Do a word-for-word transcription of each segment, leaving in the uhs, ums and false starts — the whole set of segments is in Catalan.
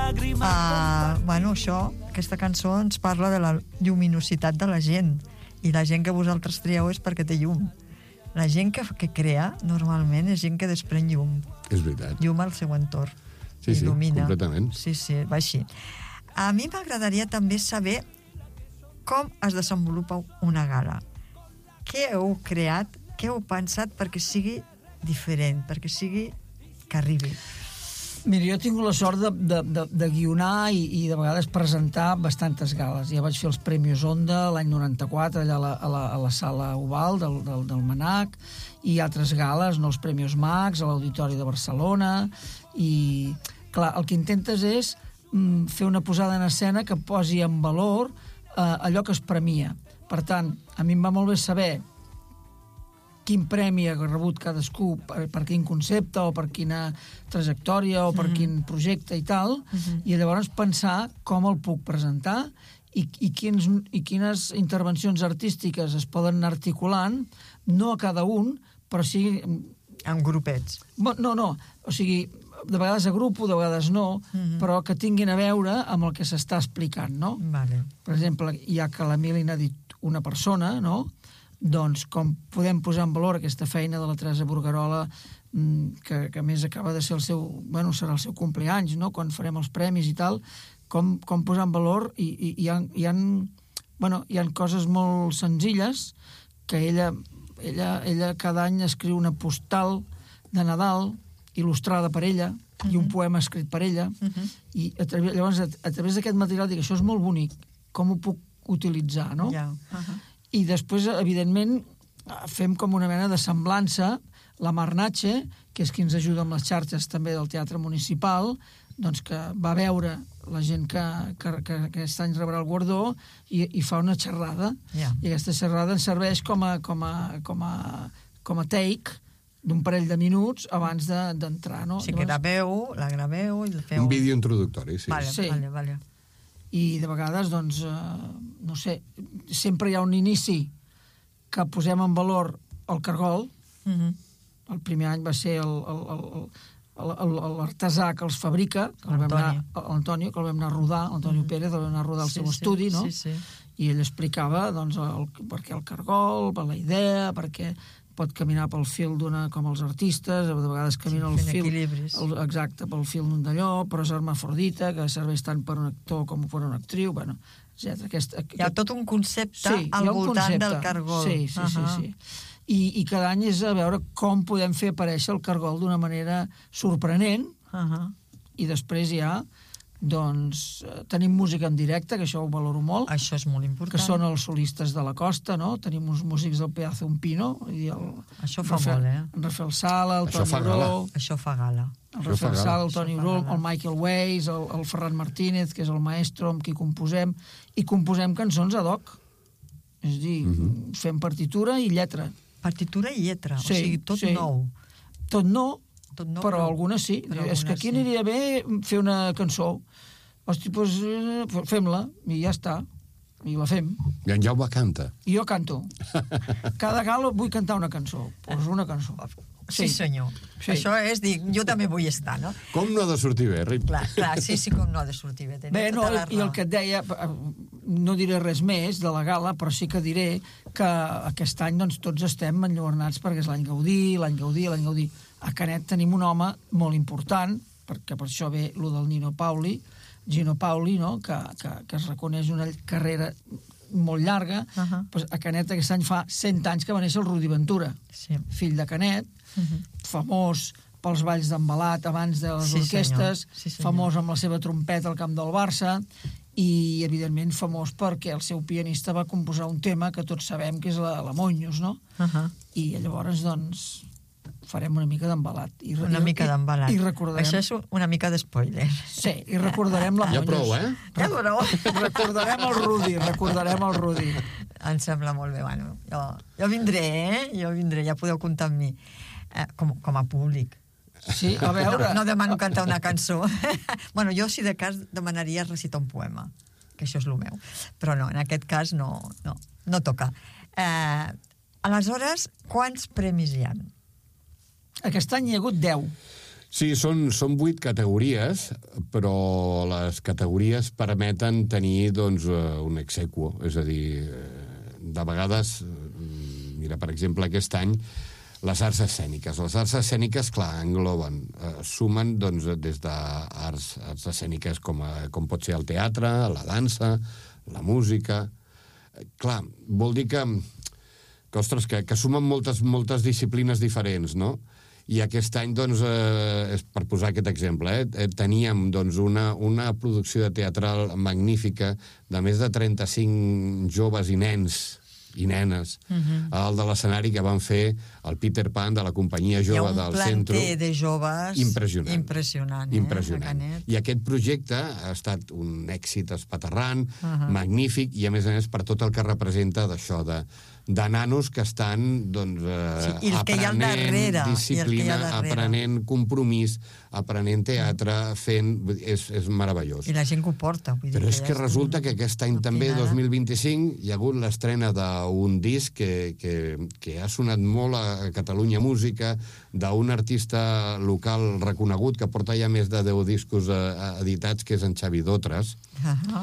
llàgrima... Uh, bueno, això, aquesta cançó ens parla de la lluminositat de la gent, i la gent que vosaltres trieu és perquè té llum. La gent que, que crea, normalment, és gent que desprèn llum. És veritat. Llum al seu entorn. Sí, sí, il·lumina. completament. Sí, sí, va així. A mi m'agradaria també saber com es desenvolupa una gala. Què heu creat, què heu pensat perquè sigui diferent, perquè sigui que arribi? Mira, jo he tingut la sort de, de, de, de guionar i, i de vegades presentar bastantes gales. Ja vaig fer els Premis Onda l'any noranta-quatre, allà a la, a la, a la sala Oval del, del, del Manac, i altres gales, no, els Premis Max, a l'Auditori de Barcelona, i clar, el que intentes és mm, fer una posada en escena que posi en valor eh, allò que es premia. Per tant, a mi em va molt bé saber quin premi ha rebut cadascú, per, per quin concepte o per quina trajectòria o per mm. quin projecte i tal, mm-hmm. i llavors pensar com el puc presentar i, i, quins, i quines intervencions artístiques es poden anar articulant, no a cada un, però sí... En grupets. No, no, o sigui, de vegades a grup, de vegades no, mm-hmm. però que tinguin a veure amb el que s'està explicant, no? Vale. Per exemple, ja que l'Emili n'ha dit una persona, no?, doncs com podem posar en valor aquesta feina de la Teresa Burgarola, que, que a més acaba de ser el seu, bueno, serà el seu compleanys, no?, quan farem els premis i tal, com, com posar en valor, i, i, hi, ha, hi, ha, bueno, hi ha coses molt senzilles que ella, ella, ella cada any escriu una postal de Nadal il·lustrada per ella, uh-huh. i un poema escrit per ella, uh-huh. i a través, llavors a, a través d'aquest material dic, això és molt bonic, com ho puc utilitzar, no? Ja. Uh-huh. I després, evidentment, fem com una mena de semblança. La Mar Natxe, que és qui ens ajuda amb les xarxes també del Teatre Municipal, doncs que va veure la gent que, que, que aquest any rebrà el guardó i, i fa una xerrada. Yeah. I aquesta xerrada ens serveix com a, com a, com a, com a take d'un parell de minuts abans d'entrar, de, no? O sigui, que graveu, la graveu i el feu... Un vídeo introductori, sí. Vale, sí. vale, vale. I de vegades, doncs, eh, no sé, sempre hi ha un inici que posem en valor el cargol. Uh-huh. El primer any va ser l'artesà que els fabrica, que el vam anar, l'Antonio, que el vam anar a rodar, l'Antonio uh-huh. Pérez, el vam anar a rodar al sí, seu sí, estudi, no? Sí, sí. I ell explicava, doncs, el, per què el cargol, per la idea, perquè pot caminar pel fil d'una, com els artistes, de vegades camina sí, el fil... El, exacte, pel fil d'un d'allò, però és hermafrodita, que serveix tant per un actor com per una actriu, bueno, etcètera. Aquest, aquest... Hi ha tot un concepte sí, al voltant concepte. del cargol. Sí, sí, uh-huh. sí, sí. I, I cada any és a veure com podem fer aparèixer el cargol d'una manera sorprenent, uh-huh. i després ja, doncs, tenim música en directe, que això ho valoro molt. Això és molt important. Que són els solistes de la costa, no? Tenim uns músics del Pedazo un Pino. I el, això fa Rafael, molt, eh? En Rafael Sala, el això Toni Uró. Això fa gala. El Rafael Sala, el Toni Uró, el Michael Weiss, el, el Ferran Martínez, que és el maestro amb qui composem, i composem cançons ad hoc. És a dir, uh-huh. fem partitura i lletra. Partitura i lletra, sí, o sigui, tot sí. nou. Tot no, tot no però, però algunes sí. Però és algunes que aquí sí. Aniria bé fer una cançó. Hosti, doncs fem-la, i ja està. I la fem. I en Jaume canta. I jo canto. Cada gala vull cantar una cançó. Pues una cançó. Sí, sí senyor. Sí. Això és dir, jo també vull estar, no? Com no ha de sortir bé, Rip? Clar, clar, sí, sí, com no ha de sortir bé. Bé, no, i el que et deia, no diré res més de la gala, però sí que diré que aquest any doncs, tots estem enlluernats perquè és l'any Gaudí, l'any Gaudí, l'any Gaudí. A Canet tenim un home molt important, perquè per això ve lo del Nino Pauli, Gino Pauli, no? que, que, que es reconeix una carrera molt llarga. Uh-huh. Pues a Canet aquest any fa cent anys que va néixer el Rudi Ventura, sí. Fill de Canet, uh-huh. famós pels balls d'embalat abans de les sí, orquestes, sí, famós amb la seva trompeta al camp del Barça, i evidentment famós perquè el seu pianista va composar un tema que tots sabem que és la, la Monyos, no? Uh-huh. I llavors, doncs, farem una mica d'embalat. I, una i, mica d'embalat. I recordarem... Això és una mica d'espoiler. Sí, i recordarem la Monyos. Ja prou, eh? Ja prou. Recordarem el Rudi, recordarem el Rudi. Em sembla molt bé, bueno. Jo, jo vindré, eh? Jo vindré, ja podeu comptar amb mi. Eh, com, com a públic. Sí, a veure... No, no demano cantar una cançó. Bueno, jo, si de cas, demanaria recitar un poema, que això és el meu. Però no, en aquest cas no, no, no toca. Eh, aleshores, quants premis hi ha? Aquest any hi ha hagut deu. Sí, són, són vuit categories, però les categories permeten tenir doncs, un exequo. És a dir, de vegades, mira, per exemple, aquest any, les arts escèniques. Les arts escèniques, clar, engloben, eh, sumen doncs, des d'arts arts escèniques com, a, com pot ser el teatre, la dansa, la música. Eh, clar, vol dir que, que ostres, que, que sumen moltes, moltes disciplines diferents, no? I aquest any, doncs, eh, per posar aquest exemple, eh, teníem doncs, una, una producció teatral magnífica de més de trenta-cinc joves i nens i nenes, uh-huh. al de l'escenari que van fer el Peter Pan de la companyia jove del centre. Hi ha un planter de joves impressionant. Impressionant, eh? Impressionant. I aquest projecte ha estat un èxit espaterrant, uh-huh. magnífic, i a més a més per tot el que representa d'això, de, de nanos que estan doncs, eh, sí, aprenent darrere, disciplina, aprenent compromís, aprenent teatre, fent... És, és meravellós. I la gent que ho porta. Vull Però dir és que, que resulta que aquest any també, dos mil vint-i-cinc, hi ha hagut l'estrena d'un disc que, que, que ha sonat molt a Catalunya Música, d'un artista local reconegut que porta ja més de deu discos eh, editats, que és en Xavi Dotres. Uh-huh.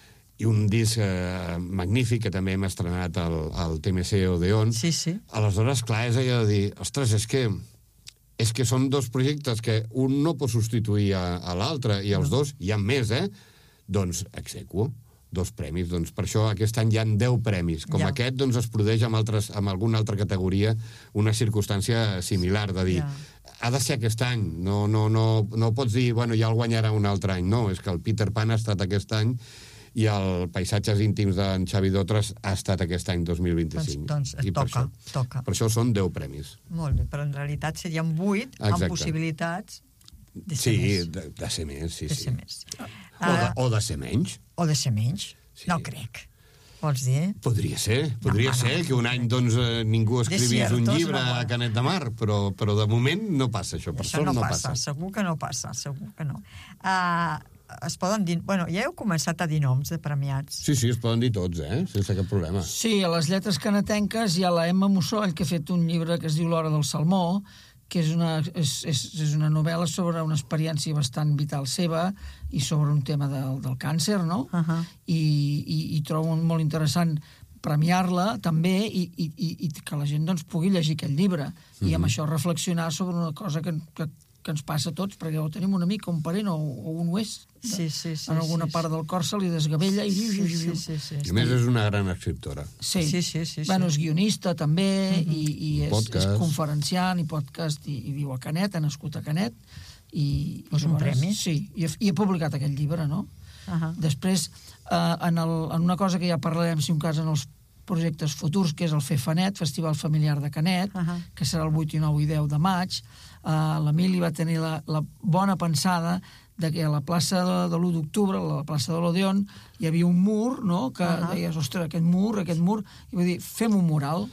I un disc eh, magnífic que també hem estrenat al, al T M C Odeon. Sí, sí. Aleshores, clar, és allò de dir, ostres, és que és que són dos projectes que un no pot substituir a, a l'altre, i els dos hi ha més, eh? Doncs exequo, dos premis. Doncs per això aquest any hi ha deu premis. Com ja. Aquest, doncs es produeix amb, altres, amb alguna altra categoria una circumstància similar, de dir, ja. ha de ser aquest any, no, no, no, no pots dir, bueno, ja el guanyarà un altre any. No, és que el Peter Pan ha estat aquest any i el Paisatges íntims d'en Xavi Dotres ha estat aquest any dos mil vint-i-cinc. Doncs, doncs I toca, per això, toca. Per això són deu premis. Molt bé, però en realitat serien vuit amb possibilitats de ser sí, més. De, de ser més, sí, de sí. ser més. O, de, o de ser menys. O de ser menys. Sí. No crec. Vols dir? Podria ser, podria no, ser no, que un any doncs, eh, ningú escrivís un llibre no a Canet de Mar, però, però de moment no passa això, per això sort no, no passa, passa. Segur que no passa, segur que no. Uh, es poden dir... Bueno, ja heu començat a dir noms de premiats. Sí, sí, es poden dir tots, eh? Sense cap problema. Sí, a les lletres canetenques hi ha la Emma Mussoll, que ha fet un llibre que es diu L'hora del salmó, que és una, és, és, és una novel·la sobre una experiència bastant vital seva i sobre un tema del, del càncer, no? Uh-huh. I, i, i trobo molt interessant premiar-la també i, i, i que la gent doncs, pugui llegir aquest llibre uh-huh. i amb això reflexionar sobre una cosa que, que, que ens passa a tots, perquè o tenim un amic o un parent o, o un ho és. Sí, sí, sí, en alguna sí, part del cor se li desgavella i... Sí, sí, sí, sí, sí. I a més és una gran escriptora. Sí, sí, sí, sí, bueno, sí. és guionista també uh-huh. i, i és, és conferenciant i podcast i, i viu a Canet, ha nascut a Canet i, pues i un premi. Sí, i ha, i ha publicat aquest llibre, no? Uh-huh. Després, eh, en, el, en una cosa que ja parlarem, si un cas, en els projectes futurs, que és el FEFANET, Festival Familiar de Canet, uh-huh. que serà el vuit, nou i deu de maig. Uh, L'Emili va tenir la, la bona pensada de que a la plaça de, de l'u d'octubre, a la plaça de l'Odeon, hi havia un mur, no?, que uh-huh. deies, ostres, aquest mur, aquest mur, i va dir, fem un mural.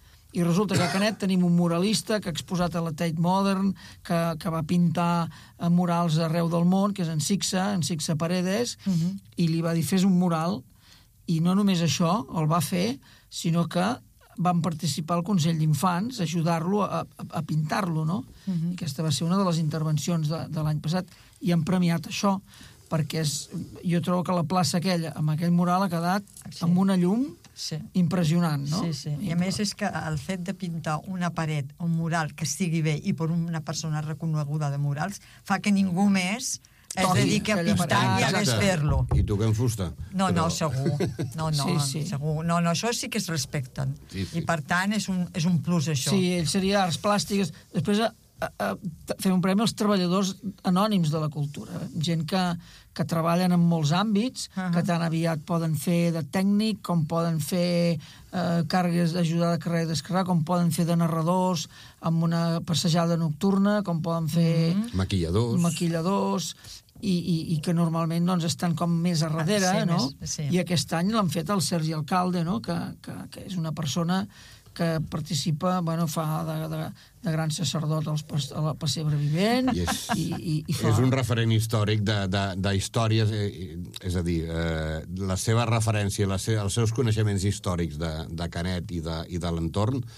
I resulta que a Canet tenim un muralista que ha exposat a la Tate Modern, que, que va pintar murals arreu del món, que és en Sixa, en Sixa Paredes, uh-huh. i li va dir, fes un mural. I no només això el va fer, sinó que van participar al Consell d'Infants a ajudar-lo a, a, a pintar-lo, no? Uh-huh. I aquesta va ser una de les intervencions de, de l'any passat, i han premiat això, perquè és, jo trobo que la plaça aquella, amb aquell mural, ha quedat sí. amb una llum sí. impressionant, no? Sí, sí. I a més és que el fet de pintar una paret, un mural que estigui bé i per una persona reconeguda de murals, fa que ningú més es dediqui a pintar i a fer-lo. I toquem fusta. No, però... no, segur. No, no, sí, sí. segur. No, no, això sí que es respecten. Sí, sí. I per tant és un, és un plus, això. Sí, ell seria arts plàstiques. Després a, a, a, fem un premi als treballadors anònims de la cultura. Gent que, que treballen en molts àmbits, uh-huh. que tan aviat poden fer de tècnic, com poden fer eh, càrregues d'ajudar de carrer i d'esquerrar, com poden fer de narradors amb una passejada nocturna, com poden fer... Uh-huh. Maquilladors. Maquilladors... I, i, i que normalment doncs, estan com més a darrere, ah, sí, no? Més, sí. I aquest any l'han fet el Sergi Alcalde, no? que, que, que és una persona que participa, bueno, fa de, de, de gran sacerdot als, a la pessebre vivent. I és, i, i, i fa... és un referent històric de, de, de històries, eh, és a dir, eh, la seva referència, la se, els seus coneixements històrics de, de Canet i de, i de l'entorn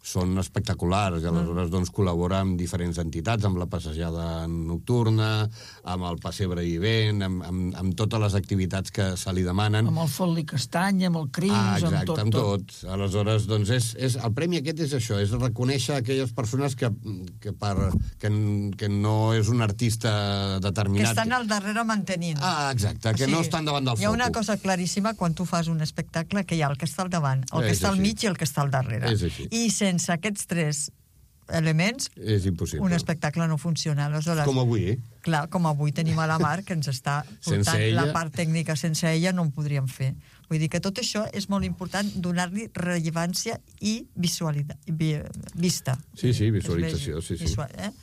són espectaculars, i aleshores doncs, col·labora amb diferents entitats, amb la passejada nocturna, amb el pessebre vivent, amb, amb, amb totes les activitats que se li demanen. Amb el Fot-li Castanya, amb el Crims, ah, exacte, amb tot. amb tot. tot. Aleshores, doncs, és, és, el premi aquest és això, és reconèixer aquelles persones que, que, per, que, que no és un artista determinat. Que estan al darrere mantenint. Ah, exacte, que o sigui, no estan davant del foco. Hi ha una cosa claríssima quan tu fas un espectacle, que hi ha el que està al davant, el que és està al mig i el que està al darrere. És així. I sense aquests tres elements, és impossible. Un espectacle no funciona. Aleshores, com avui, eh? Clar, com avui tenim a la Mar, que ens està portant ella... la part tècnica. Sense ella no en podríem fer. Vull dir que tot això és molt important, donar-li rellevància i visualitat, vista. Sí, sí, visualització, sí, sí. Visual, eh?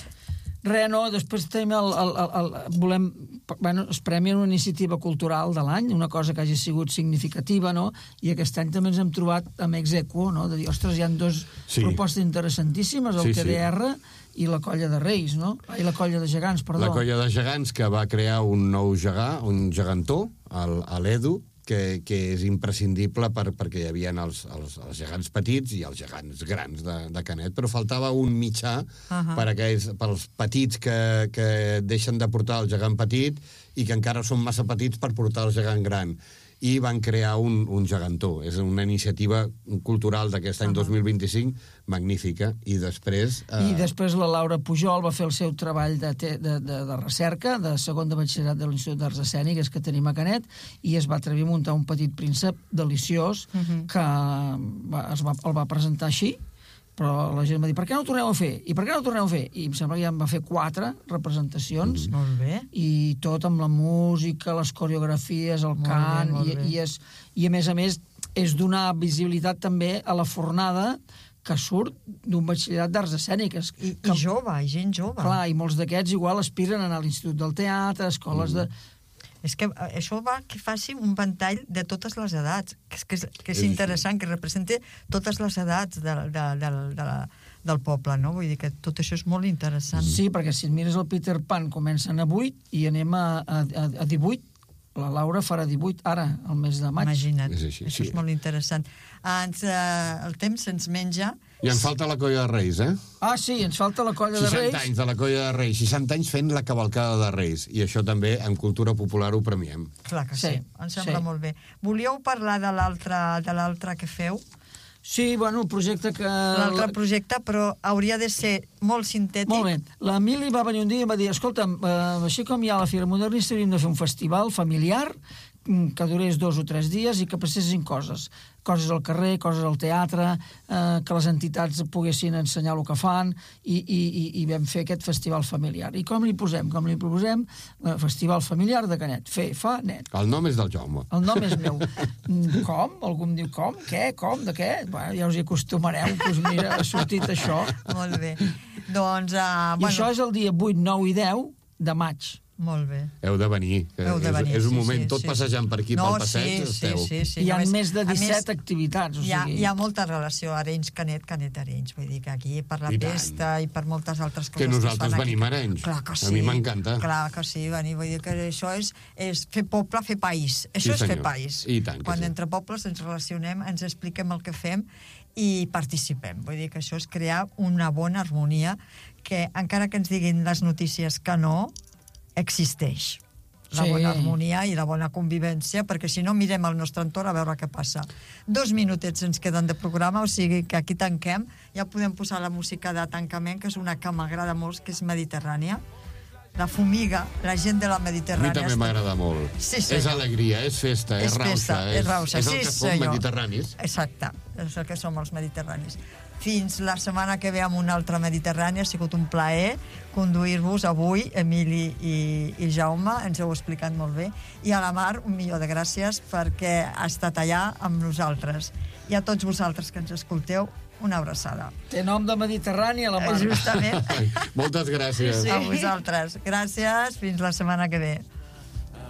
Res, no, després tenim el, el, el, el volem, bueno, es premi una iniciativa cultural de l'any, una cosa que hagi sigut significativa, no? I aquest any també ens hem trobat amb Exequo, no? De dir, ostres, hi ha dos sí. propostes interessantíssimes, el sí, T D R sí. i la Colla de Reis, no? I la Colla de Gegants, perdó. La Colla de Gegants, que va crear un nou gegant, un gegantó, l'Edu, que, que és imprescindible per, perquè hi havia els, els, els gegants petits i els gegants grans de, de Canet, però faltava un mitjà uh-huh. per aquells, pels petits que, que deixen de portar el gegant petit i que encara són massa petits per portar el gegant gran. I van crear un, un gegantó. És una iniciativa cultural d'aquest any uh-huh. dos mil vint-i-cinc magnífica. I després... Eh... I després la Laura Pujol va fer el seu treball de, de, de, de recerca, de segon de batxillerat de l'Institut d'Arts Escèniques que tenim a Canet, i es va atrevir a muntar un petit príncep deliciós uh-huh. que va, es va, el va presentar així, però la gent va dir, per què no ho torneu a fer? I per què no ho torneu a fer? I em sembla que ja en va fer quatre representacions. Mm, molt bé. I tot amb la música, les coreografies, el molt cant, bé, i, i, és, i a més a més és donar visibilitat també a la fornada que surt d'un batxillerat d'arts escèniques. I, que, i jove, i gent jove. Clar, i molts d'aquests igual aspiren a anar a l'Institut del Teatre, escoles mm. de... És que això va que faci un ventall de totes les edats, que és, que és, que és interessant, que representi totes les edats de, de, de, de la, del poble, no? Vull dir que tot això és molt interessant. Sí, perquè si et mires el Peter Pan comencen a vuit i anem a, a, a divuit. La Laura farà divuit ara, al mes de maig. Imagina't, és així, això sí. és molt interessant. Ens, eh, el temps se'ns menja. I ens falta la Colla de Reis, eh? Ah, sí, ens falta la Colla de Reis. seixanta anys de la Colla de Reis, seixanta anys fent la cavalcada de Reis. I això també, en cultura popular, ho premiem. Clar que sí, sí. Em sembla sí. molt bé. Volíeu parlar de l'altre de l'altre que feu? Sí, bueno, el projecte que... L'altre projecte, però hauria de ser molt sintètic. Molt bé. L'Emili va venir un dia i va dir, escolta'm, eh, així com hi ha la Fira Modernista, hauríem de fer un festival familiar que durés dos o tres dies i que passessin coses. Coses al carrer, coses al teatre, eh, que les entitats poguessin ensenyar el que fan i, i, i vam fer aquest festival familiar. I com li posem? Com li proposem? Eh, festival familiar de Canet. Fe, fa, net. El nom és del Jaume. El nom és meu. Com? Algú em diu com? Què? Com? De què? Bueno, ja us hi acostumareu. Doncs mira, ha sortit això. Molt bé. Doncs... Uh, I bueno... això és el dia vuit, nou i deu de maig. Molt bé. Heu de venir. Heu de venir, és, és un sí, moment, sí, tot sí, passejant per aquí, no, pel passeig, sí, esteu. Sí, sí, sí. Hi ha més, més de disset més, activitats. O hi, ha, sigui... hi ha molta relació, Arenys-Canet, Canet-Arenys. Vull dir que aquí per la I pesta i per moltes altres coses que nosaltres que venim a Arenys. Clar que sí. A mi m'encanta. Clar que sí, venir. Vull dir que això és, és fer poble, fer país. Això Sí, és fer senyor. país. I tant que Quan sí. entre pobles ens relacionem, ens expliquem el que fem i participem. Vull dir que això és crear una bona harmonia que, encara que ens diguin les notícies que no, existeix. La Sí. bona harmonia i la bona convivència, perquè si no mirem el nostre entorn a veure què passa. Dos minutets ens queden de programa, o sigui que aquí tanquem. Ja podem posar la música de tancament, que és una que m'agrada molt, que és mediterrània. La fumiga, la gent de la A mi Mediterrània. també m'agrada molt. Sí, senyor. és alegria, és festa, és, És festa, rauxa. és rauxa. És el Sí, que som senyor. mediterranis. Exacte, és el que som els mediterranis. Fins la setmana que ve amb una altra Mediterrània. Ha sigut un plaer conduir-vos avui, Emili i, i Jaume, ens heu explicat molt bé. I a la Mar, un milió de gràcies perquè ha estat allà amb nosaltres. I a tots vosaltres que ens escolteu, una abraçada. Té nom de Mediterrània, la Mar. Justament. Moltes gràcies. A vosaltres. Gràcies, fins la setmana que ve.